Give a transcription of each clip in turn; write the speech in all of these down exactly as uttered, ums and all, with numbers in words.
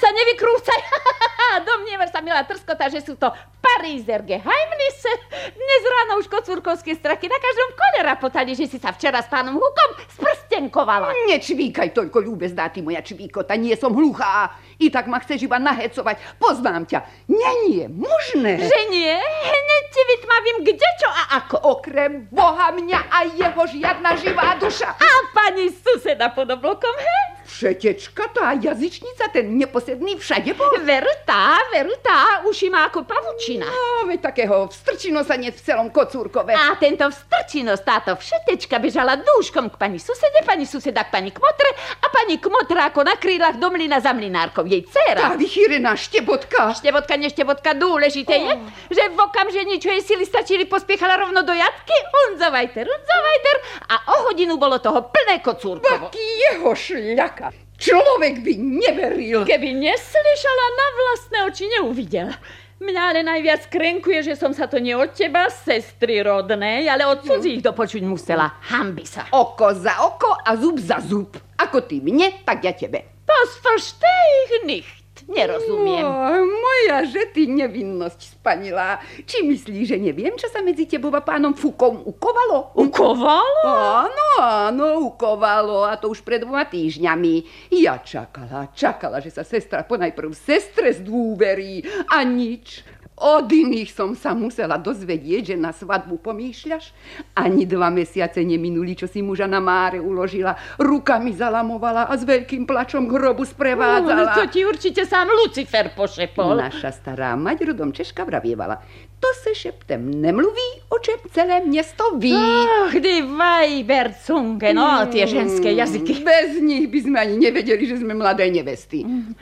sa nevykrúcaj. Domnievaš sa, milá trskota, že sú to Parízer Geheimnisse. Dnes ráno už kocúrkovské straky na každom kole rapotali, že si sa včera s pánom Hukom sprstenkovala. Nečvíkaj toľko, ľúbezná ty moja čvíkota, nie som hluchá. I tak ma chceš iba nahecovať. Poznám ťa. Nie, nie, možné. Že nie? Hneď ti vytmavím kde, čo a ako. Okrem Boha mňa a jeho žiadna živá duša. A pani suseda pod oblokom, he? Všetečka, tá jazyčnica, ten neposedný všade bol. Veru tá, veru tá, uši má ako pavučina. No, veď takého vstrčinosanec v celom Kocúrkove. A tento vstrčinos, táto všetečka bežala dúškom k pani susede, pani suseda k pani Kmotre a pani Kmotra ako na krílach do mlyna za mlynárkou, jej dcéra. Tá vychýrená štebotka. Štebotka, neštebotka, dôležité je, oh. že v okamžení, čo jej sily stačili, pospiechala rovno do jatky, unzovajter, unzovajter a o hodinu bolo toho plné Kocúrkovo. Taký jeho šľaka. Človek by neveril. Keby neslyšala, na vlastné oči neuvidela. Mňa ale najviac krenkuje, že som sa to nie od teba, sestry rodnej, ale od cudzích dopočuť musela. Hanbi sa. Oko za oko a zub za zub. Ako ty mne, tak ja tebe. Das versteh ich nicht. Nerozumiem. Oh, moja, že ty nevinnosť spanilá. Či myslíš, že neviem, čo sa medzi tebou a pánom Fukom ukovalo? Ukovalo? Áno, áno, ukovalo. A to už pred dvoma týždňami. Ja čakala, čakala, že sa sestra ponajprv sestre zdôverí. A nič. Od iných som sa musela dozvedieť, že na svadbu pomýšľaš. Ani dva mesiace neminuli, čo si muža na máre uložila. Rukami zalamovala a s veľkým plačom k hrobu sprevádzala. No, to ti určite sám Lucifer pošepol. Naša stará mať rodom Češka vravievala. To se šeptem nemluví, o čem celé město ví. Ach, die Weiberzunge, no, tie ženské jazyky. Bez nich by sme ani nevedeli, že sme mladé nevesty.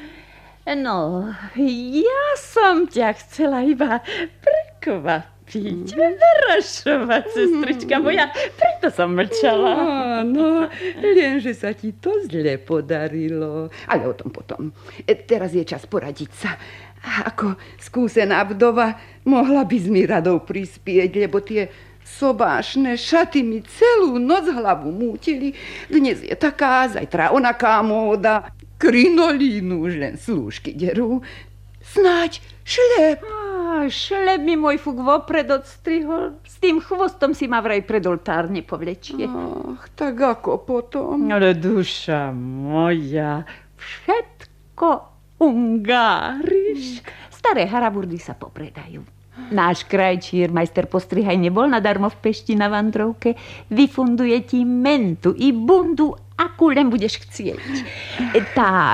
No, ja som ťa chcela iba prekvapiť, vyrašovať, sestrička moja, preto som mlčala. Áno, lenže sa ti to zle podarilo. Ale o tom potom. E, teraz je čas poradiť sa. Ako skúsená vdova, mohla by s mi radou prispieť, lebo tie sobášne šaty mi celú noc hlavu mútili. Dnes je taká, zajtra onaká móda. Krinolínu už len slúžky derú. Snáď šlep. Á, šlep mi môj Fuk vopred odstrihol. S tým chvostom si ma vraj pred oltár nepovlečie. Ach, tak ako potom? Ale duša moja, všetko ungáriš. Staré haraburdy sa popredajú. Náš krajčír, majster Postrihaj, nebol nadarmo v Pešti na vandrovke. Vyfunduje ti mentu i bundu, akú len budeš chcieť. Tá